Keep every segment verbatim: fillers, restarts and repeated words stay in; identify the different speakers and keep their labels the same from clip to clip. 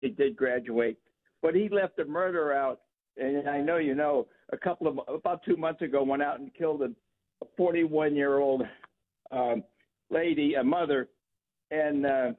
Speaker 1: he did graduate, but he left the murder out. And I know you know, a couple of about two months ago, went out and killed a forty-one-year-old um, lady, a mother, and uh,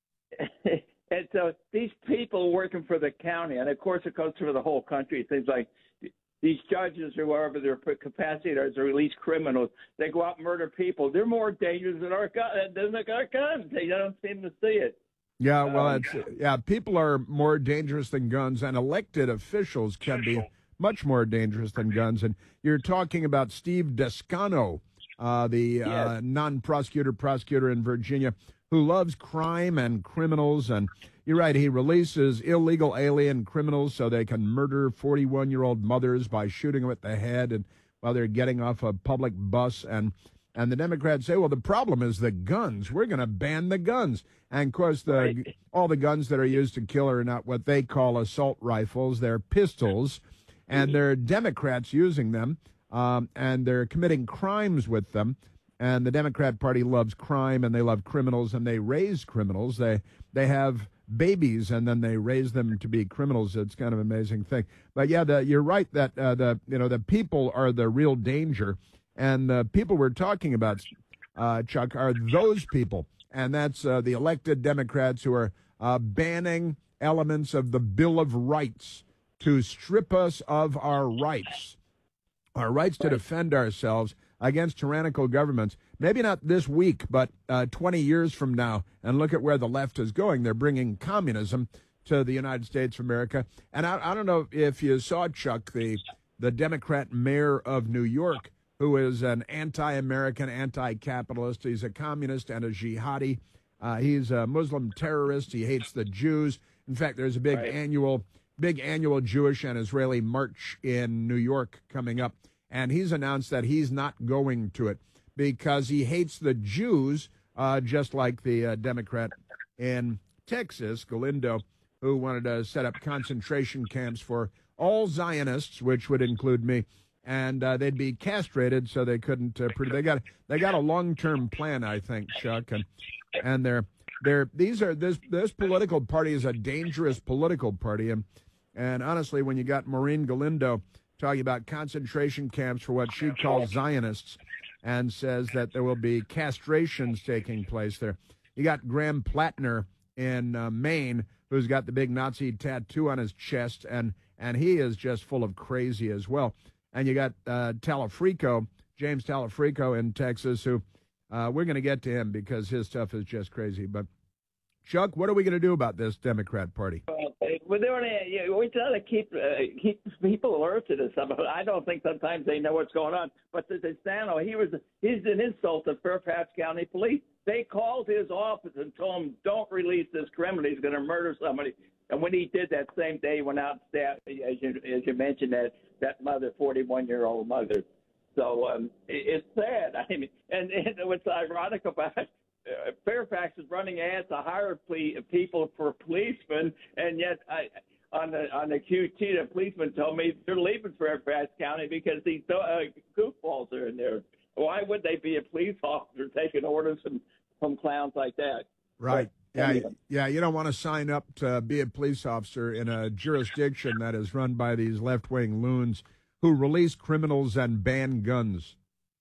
Speaker 1: and so these people working for the county, and of course it goes through the whole country. It seems like these judges or whoever their capacity are to release criminals, they go out and murder people. They're more dangerous than our gun, than our guns. They don't seem to see it.
Speaker 2: Yeah, well, it's, yeah, people are more dangerous than guns, and elected officials can be much more dangerous than guns. And you're talking about Steve Descano, uh, the
Speaker 1: Yes.
Speaker 2: uh, non-prosecutor prosecutor in Virginia, who loves crime and criminals. And you're right, he releases illegal alien criminals so they can murder forty-one-year-old mothers by shooting them at the head and while they're getting off a public bus. And And the Democrats say, well, the problem is the guns. We're going to ban the guns. And, of course, the
Speaker 1: Right.
Speaker 2: all the guns that are used to kill are not what they call assault rifles. They're pistols, and they're Democrats using them, um, and they're committing crimes with them. And the Democrat Party loves crime, and they love criminals, and they raise criminals. They they have babies, and then they raise them to be criminals. It's kind of an amazing thing. But, yeah, the, you're right that uh, the you know the people are the real danger. And the people we're talking about, uh, Chuck, are those people. And that's uh, the elected Democrats who are uh, banning elements of the Bill of Rights to strip us of our rights, our rights to defend ourselves against tyrannical governments. Maybe not this week, but uh, twenty years from now. And look at where the left is going. They're bringing communism to the United States of America. And I, I don't know if you saw, Chuck, the, the Democrat mayor of New York, who is an anti-American, anti-capitalist. He's a communist and a jihadi. Uh, he's a Muslim terrorist. He hates the Jews. In fact, there's a big
Speaker 1: Right.
Speaker 2: annual, big annual Jewish and Israeli march in New York coming up, and he's announced that he's not going to it because he hates the Jews, uh, just like the uh, Democrat in Texas, Galindo, who wanted to set up concentration camps for all Zionists, which would include me. And uh, they'd be castrated so they couldn't. Uh, pre- they got they got a long term plan, I think, Chuck, and and they're they're these are this this political party is a dangerous political party, and and honestly, when you got Maureen Galindo talking about concentration camps for what she calls Zionists, and says that there will be castrations taking place there, you got Graham Plattner in uh, Maine, who's got the big Nazi tattoo on his chest, and and he is just full of crazy as well. And you got uh, Talafrico, James Talafrico in Texas, who uh, we're going to get to him because his stuff is just crazy. But, Chuck, what are we going to do about this Democrat Party?
Speaker 1: Well, we're doing it. You know, we try to keep uh, keep people alerted to something. I don't think sometimes they know what's going on. But the Desano, he was he's an insult to Fairfax County Police. They called his office and told him, "Don't release this criminal. He's going to murder somebody." And when he did that same day, he went out and stabbed, as you as you mentioned, that that mother, forty-one-year-old mother. So um, it, it's sad. I mean, and, and what's ironic about it, uh, Fairfax is running ads to hire ple- people for policemen, and yet I, on the on the Q T, the policeman told me they're leaving Fairfax County because these uh, goofballs are in there. Why would they be a police officer taking orders from, from clowns like that?
Speaker 2: Right.
Speaker 1: But,
Speaker 2: Yeah,
Speaker 1: anyway.
Speaker 2: yeah. You don't want to sign up to be a police officer in a jurisdiction that is run by these left-wing loons who release criminals and ban guns.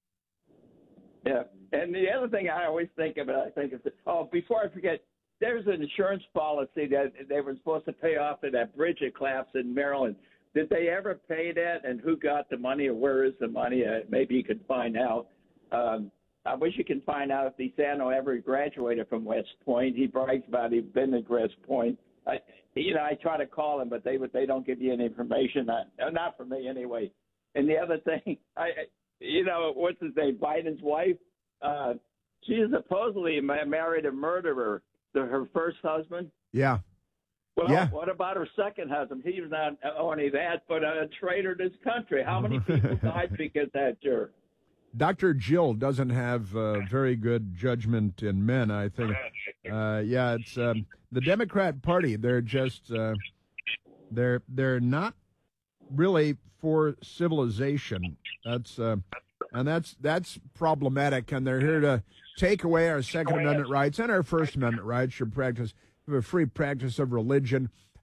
Speaker 1: Yeah, and the other thing I always think of, I think of, oh, before I forget, there's an insurance policy that they were supposed to pay off of that bridge that collapsed in Maryland. Did they ever pay that, and who got the money, or where is the money? Uh, maybe you could find out. Um, I wish you can find out if DeSanto ever graduated from West Point. He brags about he'd been to West Point. I, you know, I try to call him, but they they don't give you any information. Not, not for me anyway. And the other thing, I, you know, what's his name? Biden's wife. Uh, she supposedly married a murderer, the, her first husband.
Speaker 2: Yeah.
Speaker 1: Well,
Speaker 2: yeah.
Speaker 1: What about her second husband? He was not only that, but a traitor to his country. How many people died because of that jerk?
Speaker 2: Doctor Jill doesn't have uh, very good judgment in men, I think. Uh, yeah, it's um, the Democrat Party. They're just uh, they're they're not really for civilization. That's uh, and that's that's problematic. And they're here to take away our Second Amendment rights and our First Amendment rights. Your practice, a free practice of religion.